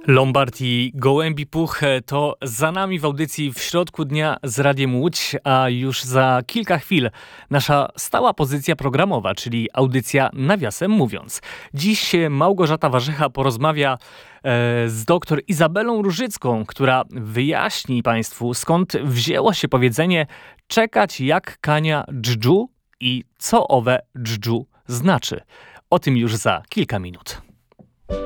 Lombard i Gołębi Puch to za nami w audycji W środku dnia z Radiem Łódź, a już za kilka chwil nasza stała pozycja programowa, czyli audycja Nawiasem Mówiąc. Dziś Małgorzata Warzecha porozmawia z dr Izabelą Różycką, która wyjaśni Państwu, skąd wzięło się powiedzenie czekać jak kania dżdżu i co owe dżdżu znaczy. O tym już za kilka minut.